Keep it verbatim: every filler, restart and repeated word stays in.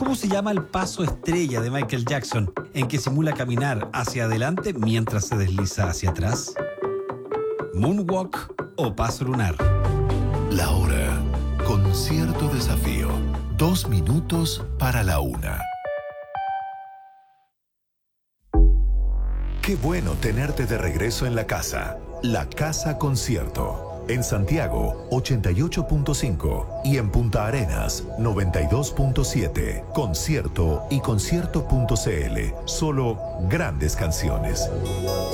¿Cómo se llama el paso estrella de Michael Jackson en que simula caminar hacia adelante mientras se desliza hacia atrás? ¿Moonwalk o paso lunar? La hora con cierto desafío. Dos minutos para la una. Qué bueno tenerte de regreso en la casa. La Casa Concierto. En Santiago, ochenta y ocho punto cinco y en Punta Arenas, noventa y dos punto siete. Concierto y concierto punto c l. Solo grandes canciones.